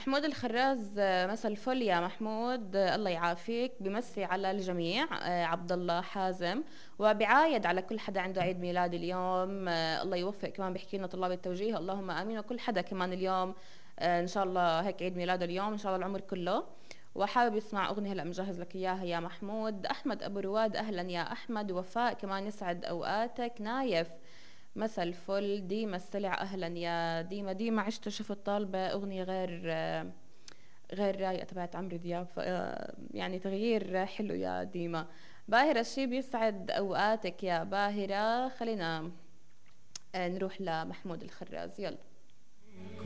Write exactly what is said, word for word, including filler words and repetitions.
محمود الخراز، آه، مساء الفل يا محمود. آه، الله يعافيك. بمسي على الجميع. آه، عبد الله حازم. وبعايد على كل حدا عنده عيد ميلاد اليوم. آه، الله يوفق. كمان بيحكي لنا طلاب التوجيه اللهم امين. وكل حدا كمان اليوم آه، ان شاء الله هيك عيد ميلاده اليوم، ان شاء الله العمر كله. وحابب يسمع اغنيه هلا مجهز لك اياها يا محمود. احمد ابو رواد، اهلا يا احمد. وفاء كمان يسعد اوقاتك. نايف، مساء الفل. ديما السلع، اهلا يا ديما. ديما عشت شفت طالبة اغنية غير آه، غير رايقة تبعت عمرو دياب. ف- آه، يعني تغيير حلو يا ديما. باهرة، الشي بيسعد اوقاتك يا باهرة. خلينا آه، نروح لمحمود الخراز، يلا.